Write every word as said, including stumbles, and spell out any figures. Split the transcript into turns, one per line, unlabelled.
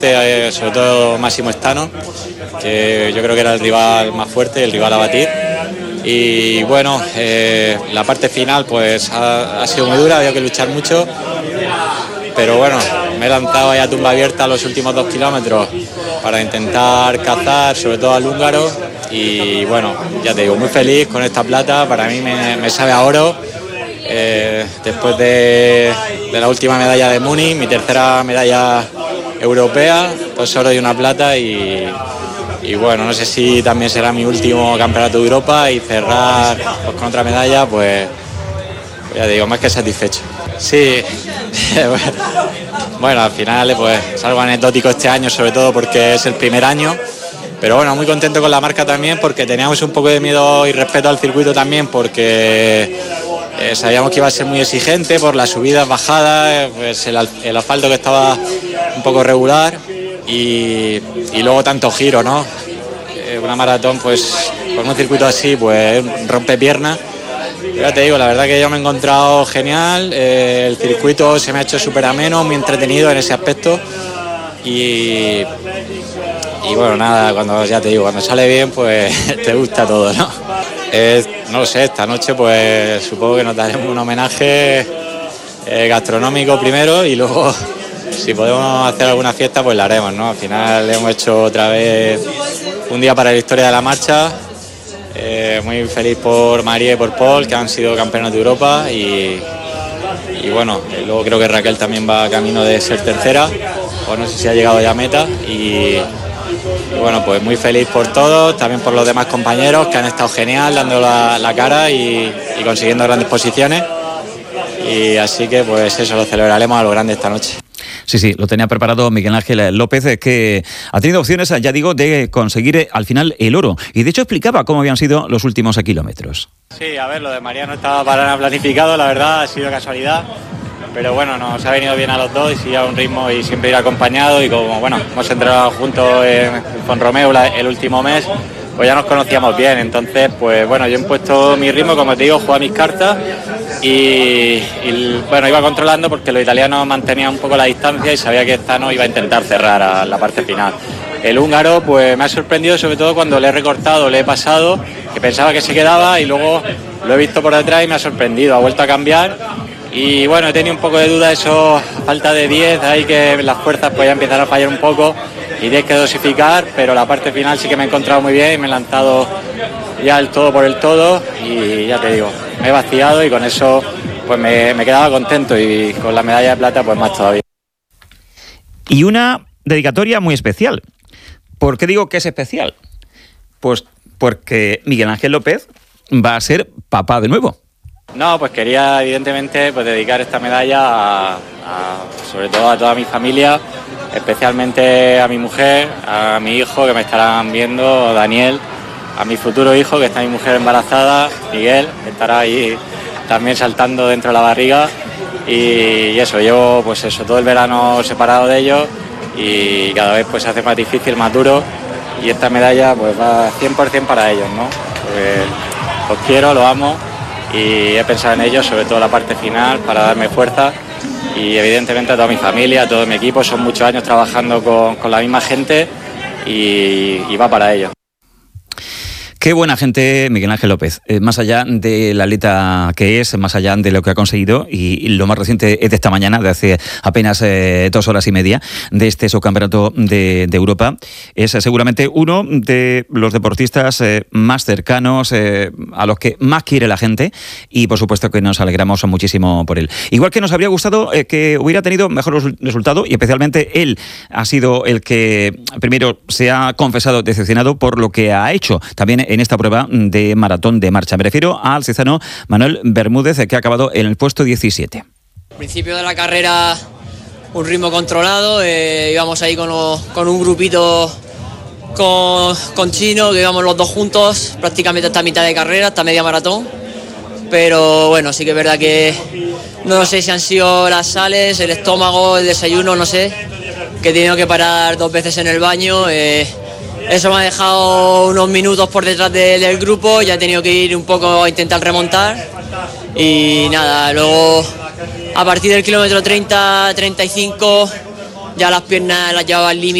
Eh, sobre todo Máximo Estano, que yo creo que era el rival más fuerte, el rival a batir. Y bueno, eh, la parte final pues ha, ha sido muy dura, había que luchar mucho, pero bueno, me he lanzado ahí a tumba abierta los últimos dos kilómetros para intentar cazar, sobre todo al húngaro, y bueno, ya te digo, muy feliz con esta plata, para mí me, me sabe a oro. Eh, después de, de la última medalla de Múnich, mi tercera medalla europea, dos oro y una plata, y, y bueno, no sé si también será mi último campeonato de Europa, y cerrar pues, con otra medalla, pues, pues ya digo, más que satisfecho. Sí, bueno, al final pues es algo anecdótico este año, sobre todo porque es el primer año, pero bueno, muy contento con la marca también, porque teníamos un poco de miedo y respeto al circuito también, porque eh, sabíamos que iba a ser muy exigente por las subidas, bajadas, pues el, el asfalto que estaba un poco regular, y, y luego tanto giro, ¿no? Eh, una maratón, pues con un circuito así, pues rompe piernas. Ya te digo, la verdad que yo me he encontrado genial, eh, el circuito se me ha hecho súper ameno, muy entretenido en ese aspecto, y, y bueno, nada, cuando ya te digo, cuando sale bien, pues te gusta todo, ¿no? Eh, no lo sé, esta noche pues supongo que nos daremos un homenaje eh, gastronómico primero, y luego si podemos hacer alguna fiesta pues la haremos, ¿no? Al final hemos hecho otra vez un día para la historia de la marcha. Eh, muy feliz por María y por Paul, que han sido campeones de Europa, y, y bueno, luego creo que Raquel también va camino de ser tercera, o no sé si ha llegado ya a meta, y, y bueno, pues muy feliz por todos, también por los demás compañeros que han estado genial, dando la, la cara y, y consiguiendo grandes posiciones, y así que pues eso, lo celebraremos a lo grande esta noche.
Sí, sí, lo tenía preparado Miguel Ángel López, que ha tenido opciones, ya digo, de conseguir al final el oro. Y de hecho explicaba cómo habían sido los últimos kilómetros.
Sí, a ver, lo de María no estaba para nada planificado, la verdad, ha sido casualidad. Pero bueno, nos ha venido bien a los dos, y sí, a un ritmo y siempre ir acompañado. Y como, bueno, hemos entrenado juntos en Font-Romeu el último mes, pues ya nos conocíamos bien. Entonces, pues bueno, yo he puesto mi ritmo, como te digo, juego a mis cartas. Y, y bueno, iba controlando porque los italianos mantenían un poco la distancia y sabía que Stano iba a intentar cerrar a la parte final. El húngaro pues me ha sorprendido, sobre todo cuando le he recortado, le he pasado, que pensaba que se quedaba, y luego lo he visto por detrás y me ha sorprendido, ha vuelto a cambiar. Y bueno, he tenido un poco de duda, eso, a falta de diez, ahí que las fuerzas pues ya empiezan a fallar un poco y tienes que dosificar, pero la parte final sí que me he encontrado muy bien y me he lanzado ya el todo por el todo, y ya te digo, me he vaciado, y con eso pues me, me quedaba contento, y con la medalla de plata pues más todavía.
Y una dedicatoria muy especial. ¿Por qué digo que es especial? Pues porque Miguel Ángel López va a ser papá de nuevo.
No, pues quería evidentemente pues dedicar esta medalla a, a, sobre todo a toda mi familia, especialmente a mi mujer, a mi hijo que me estarán viendo, Daniel, a mi futuro hijo, que está mi mujer embarazada, Miguel, que estará ahí también saltando dentro de la barriga, y eso, llevo pues eso, todo el verano separado de ellos, y cada vez pues se hace más difícil, más duro, y esta medalla pues va cien por ciento para ellos, ¿no? Porque los quiero, los amo, y he pensado en ellos, sobre todo la parte final, para darme fuerza, y evidentemente a toda mi familia, a todo mi equipo, son muchos años trabajando con, con la misma gente, y, y va para ellos.
Qué buena gente Miguel Ángel López, eh, más allá del atleta que es, más allá de lo que ha conseguido, y, y lo más reciente es de esta mañana, de hace apenas eh, dos horas y media, de este subcampeonato de, de Europa. Es eh, seguramente uno de los deportistas eh, más cercanos, eh, a los que más quiere la gente, y por supuesto que nos alegramos muchísimo por él. Igual que nos habría gustado eh, que hubiera tenido mejor resultado, y especialmente él ha sido el que primero se ha confesado decepcionado por lo que ha hecho también en esta prueba de maratón de marcha. Me refiero al cesano Manuel Bermúdez, que ha acabado en el puesto diecisiete.
Al principio de la carrera, un ritmo controlado, eh, íbamos ahí con, los, con un grupito con, con Chino, que íbamos los dos juntos prácticamente hasta mitad de carrera, hasta media maratón, pero bueno, sí que es verdad que no sé si han sido las sales, el estómago, el desayuno, no sé, que he tenido que parar dos veces en el baño. eh, Eso me ha dejado unos minutos por detrás de, del grupo, ya he tenido que ir un poco a intentar remontar, y nada, luego a partir del kilómetro treinta, treinta y cinco ya las piernas las llevaba al límite.